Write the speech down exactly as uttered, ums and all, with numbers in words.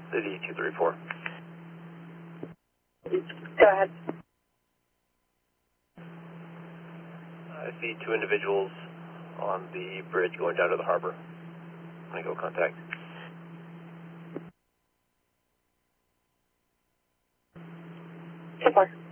City two three four. Go ahead. I see two individuals on the bridge going down to the harbor. I go contact. So far.